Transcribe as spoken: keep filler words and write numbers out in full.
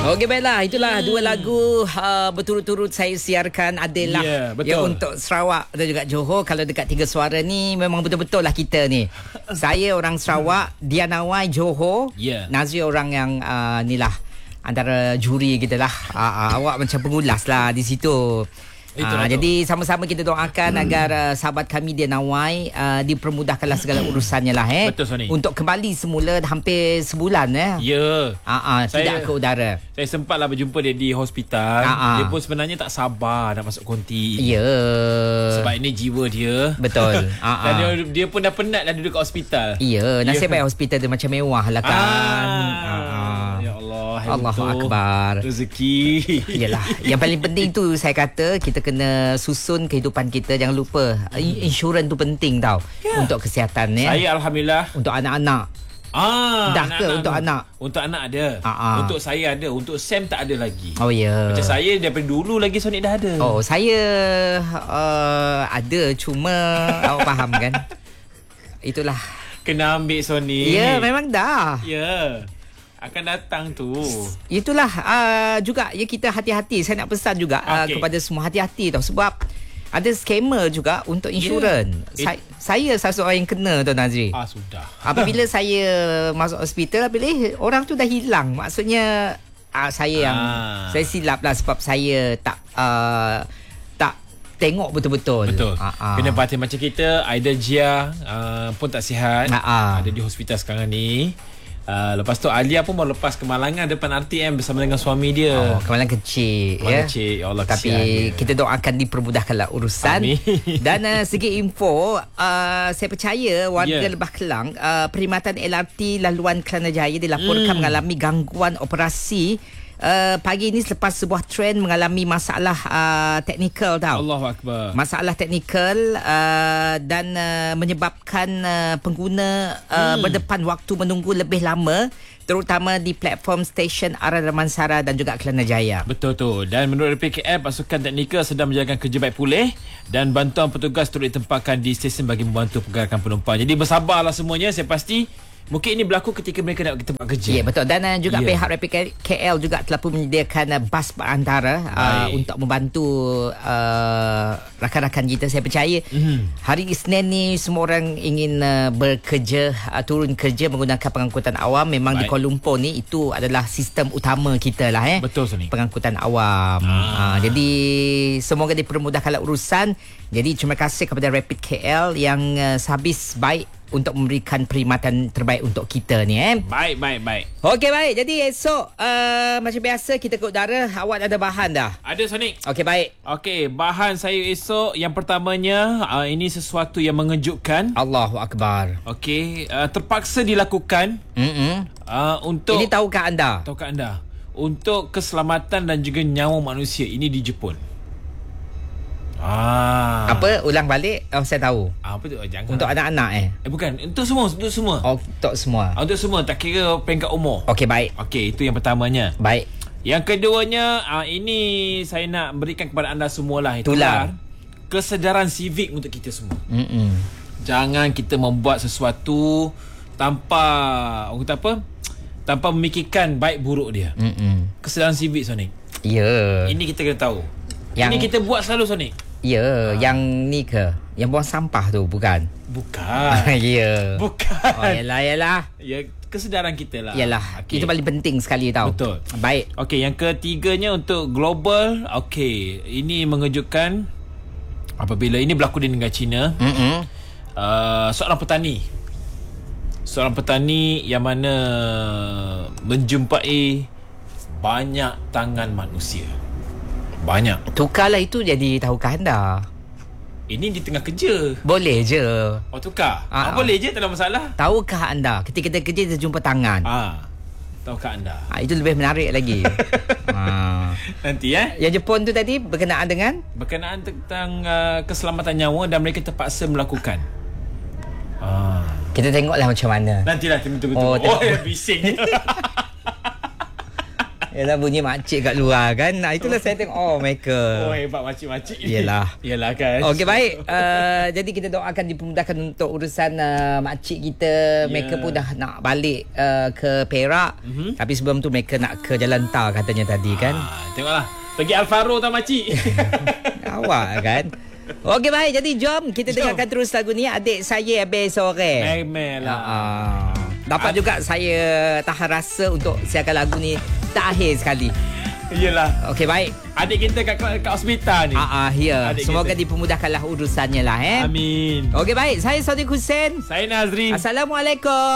Okey, baiklah. Itulah hmm. dua lagu uh, berturut-turut saya siarkan adalah yeah, ya, untuk Sarawak dan juga Johor. Kalau dekat Tiga Suara ni memang betul-betul lah kita ni. Saya orang Sarawak, Dia Nawai Johor. Yeah. Nazri orang yang uh, ni lah antara juri kita lah. Uh, uh, awak macam pengulas lah di situ. Uh, jadi sama-sama kita doakan hmm. agar uh, sahabat kami Dia Nawai uh, dipermudahkanlah segala urusannya lah eh. Betul, Soni. Untuk kembali semula hampir sebulan eh. Ya. Uh, uh, tidak ke udara. Saya sempatlah berjumpa dia di hospital. uh, uh. Dia pun sebenarnya tak sabar nak masuk konti. Ya. Sebab ini jiwa dia. Betul. uh, uh. Dan dia, dia pun dah penat dah duduk kat hospital. Ya. Nasib baik hospital dia macam mewah lah kan. ah. uh, uh. Ya Allah. Allahu Akbar. Rezeki. Yalah. Yang paling penting tu saya kata kita kena susun kehidupan kita. Jangan lupa insurans tu penting tau. Yeah. Untuk kesihatan ya. Saya alhamdulillah. Untuk anak-anak. Ah, dah anak, ke anak, untuk anak? Untuk anak ada. Aa. Untuk saya ada. Untuk Sam tak ada lagi. Oh ya. Yeah. Macam saya daripada dulu lagi Sonic dah ada. Oh, saya uh, ada cuma awak faham kan? Itulah. Kena ambil Sonic. Ya, yeah, memang dah. Ya. Yeah. Akan datang tu. Itulah uh, juga ya, kita hati-hati. Saya nak pesan juga okay. uh, kepada semua hati-hati tau. Sebab ada scammer juga untuk insurans. Yeah. Sa- saya salah seorang yang kena tu Nazri. Ah sudah. Apabila saya masuk hospital, bila eh, orang tu dah hilang. Maksudnya uh, saya yang ah. saya silap lah sebab saya tak uh, tak tengok betul-betul. Betul. Uh-uh. Kena perhatian macam kita. Aida Jia uh, pun tak sihat. Uh-uh. Ada di hospital sekarang ni. Uh, lepas tu Alia pun baru lepas kemalangan depan R T M bersama dengan suami dia. Oh, kemalangan kecil. Kemalangan ya? kecil. Ya Allah, tapi kita doakan dipermudahkanlah urusan. Amin. Dan uh, segi info, uh, saya percaya warga yeah. Lebah Kelang, uh, perkhidmatan L R T laluan Kelana Jaya dilaporkan mm. mengalami gangguan operasi Uh, pagi ini selepas sebuah tren mengalami masalah uh, teknikal tau. Allahu Akbar. Masalah teknikal uh, dan uh, menyebabkan uh, pengguna uh, hmm. berdepan waktu menunggu lebih lama, terutama di platform stesen arah Damansara dan juga Kelana Jaya. Betul tu. Dan menurut R P K F, pasukan teknikal sedang menjalankan kerja baik pulih dan bantuan petugas turut ditempatkan di stesen bagi membantu pergerakan penumpang. Jadi bersabarlah semuanya. Saya pasti mungkin ini berlaku ketika mereka nak ke tempat kerja. Ya, betul. Dan uh, juga yeah. pihak R P K L juga telah pun menyediakan uh, bas perantara uh, untuk membantu uh, rakan-rakan kita. Saya percaya mm-hmm. hari Isnin ni semua orang ingin uh, bekerja, uh, turun kerja menggunakan pengangkutan awam. Memang Baik. Di Kuala Lumpur ni itu adalah sistem utama kita lah eh. Betul Soni. Pengangkutan awam. Ah. Uh, jadi semoga dipermudahkanlah urusan. Jadi terima kasih kepada Rapid K L yang uh, sehabis baik untuk memberikan perkhidmatan terbaik untuk kita ni eh. Baik, baik, baik. Okey, baik. Jadi esok uh, macam biasa kita ke udara. Awak ada bahan dah? Ada, Sonic. Okey, baik. Okey, bahan saya esok yang pertamanya uh, ini sesuatu yang mengejutkan. Allahu Akbar. Okey, uh, terpaksa dilakukan. Mm-mm. Uh, untuk Ini tahukah anda? Tahukah anda? Untuk keselamatan dan juga nyawa manusia. Ini di Jepun. Ah. Apa? Ulang balik? Oh, saya tahu. Ah, apa tu? Oh, jangan. Untuk anak-anak eh? Eh bukan, untuk semua, untuk semua. Oh, untuk semua. Ah, untuk semua, tak kira peringkat umur. Okey, baik. Okey, itu yang pertamanya. Baik. Yang keduanya, ah, ini saya nak berikan kepada anda semualah. Itulah kesedaran civic untuk kita semua. Mm-mm. Jangan kita membuat sesuatu tanpa orang kata apa? Tanpa memikirkan baik buruk dia. Mm-mm. Kesedaran civic, Sonic. Ya. Yeah. Ini kita kena tahu. Yang ini kita buat selalu, Sonic. Ya, yeah, ha. Yang ni ke? Yang buang sampah tu, bukan? Bukan. Ya. Yeah. Bukan. Oh, yalah, yalah. Ya, kesedaran kita lah. Yalah, okay. Itu paling penting sekali tau. Betul. Baik. Okey, yang ketiganya untuk global. Okey, ini mengejutkan apabila ini berlaku di negara China. Mm-hmm. Uh, seorang petani. Seorang petani yang mana menjumpai banyak tangan manusia. Banyak. Tukarlah itu jadi tahukah anda? Ini di tengah kerja. Boleh je. Oh, tukar? Ah, ah, boleh je, tak ada masalah. Tahukah anda ketika kita kerja kita jumpa tangan? Ah, tahukah anda? Ah, itu lebih menarik lagi. ah. Nanti eh. Yang Jepun tu tadi berkenaan dengan? Berkenaan tentang uh, keselamatan nyawa dan mereka terpaksa melakukan. Ah. Kita tengoklah macam mana. Nantilah tunggu-tunggu. Oh, oh ya, bising. Yalah bunyi makcik kat luar kan. Nah, itulah saya tengok oh mereka. Oh hebat makcik-makcik. Yalah. Yalah kan. Okey baik. Uh, jadi kita doakan dipermudahkan untuk urusan uh, makcik kita. Yeah. Mereka pun dah nak balik uh, ke Perak. Mm-hmm. Tapi sebelum tu mereka nak ke Jalan Tar katanya tadi kan. Ah, tengoklah. Pergi Alfaro tau makcik. Awak kan. Okey baik. Jadi jom kita jom. dengarkan terus lagu ni. Adik saya habis sore. Memelah. Uh, dapat Ad- juga saya tahan rasa untuk siarkan lagu ni terakhir sekali. Iyalah. Okey baik. Adik kita kat, kat hospital ni. Ah, ah ya. Adik Semoga kita. dipermudahkanlah urusannya lah eh. Amin. Okey baik. Saya Sadiq Hussein. Saya Nazri. Assalamualaikum.